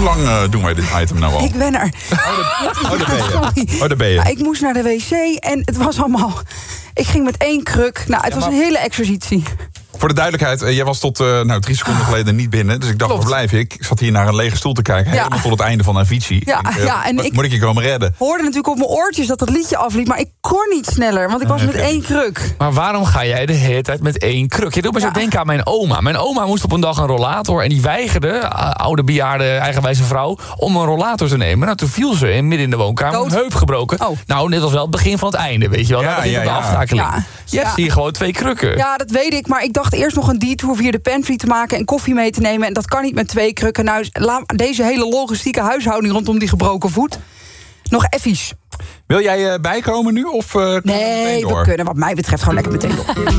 lang doen wij dit item nou al? Ik ben er. Daar ben je. Ik moest naar de wc en het was allemaal... Ik ging met 1 kruk. Nou, het was een hele exercitie. Voor de duidelijkheid, jij was tot 3 seconden geleden niet binnen. Dus ik dacht, waar blijf ik? Ik zat hier naar een lege stoel te kijken. Helemaal tot het einde van Avicii. Moet ik je komen redden? Ik hoorde natuurlijk op mijn oortjes dat liedje afliep. Maar ik kon niet sneller, want ik was met 1 kruk. Maar waarom ga jij de hele tijd met 1 kruk? Je doet me zo denken aan mijn oma. Mijn oma moest op een dag een rollator. En die weigerde, oude bejaarde, eigenwijze vrouw, om een rollator te nemen. Nou, toen viel ze midden in de woonkamer. Een heup gebroken. Oh. Nou, net als wel het begin van het einde, weet je wel. Dat begint de aftakeling. Je hebt hier gewoon 2 krukken. Ja, dat weet ik. Maar ik dacht eerst nog een detour via de pantry te maken en koffie mee te nemen. En dat kan niet met 2 krukken. Nou, deze hele logistieke huishouding rondom die gebroken voet. Nog effies. Wil jij bijkomen nu? Of nee, we kunnen wat mij betreft gewoon lekker meteen door.